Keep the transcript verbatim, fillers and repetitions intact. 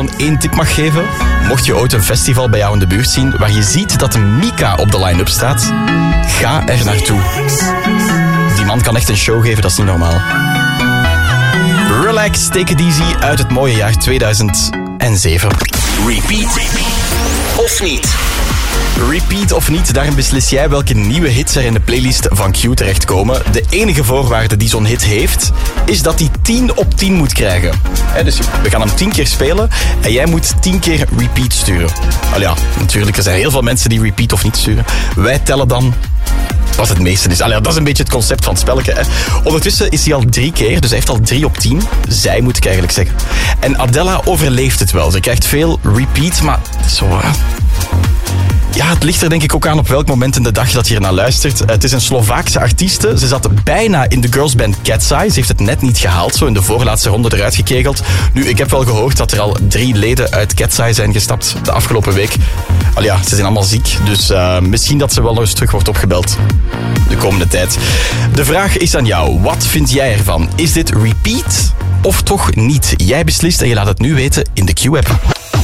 gewoon één tip mag geven. Mocht je ooit een festival bij jou in de buurt zien waar je ziet dat Mika op de line-up staat, ga er naartoe. Die man kan echt een show geven, dat is niet normaal. Relax, take it easy uit het mooie jaar tweeduizend zeven. Repeat of niet? Repeat of niet, daarin beslis jij welke nieuwe hits er in de playlist van Q terechtkomen. De enige voorwaarde die zo'n hit heeft, is dat hij tien op tien moet krijgen. He, dus we gaan hem tien keer spelen en jij moet tien keer repeat sturen. Al ja, natuurlijk, er zijn heel veel mensen die repeat of niet sturen. Wij tellen dan wat het meeste is. Allee, dat is een beetje het concept van het spelletje. Hè. Ondertussen is hij al drie keer, dus hij heeft al drie op tien. Zij moet ik eigenlijk zeggen. En Adela overleeft het wel. Ze krijgt veel repeat, maar zo... Hè. Ja, het ligt er denk ik ook aan op welk moment in de dag dat je hier naar luistert. Het is een Slovaakse artieste. Ze zat bijna in de girlsband Cat's Eye. Ze heeft het net niet gehaald, zo in de voorlaatste ronde eruit gekegeld. Nu, ik heb wel gehoord dat er al drie leden uit Cat's Eye zijn gestapt de afgelopen week. Al ja, ze zijn allemaal ziek, dus uh, misschien dat ze wel nog eens terug wordt opgebeld de komende tijd. De vraag is aan jou. Wat vind jij ervan? Is dit repeat of toch niet? Jij beslist en je laat het nu weten in de Q-app.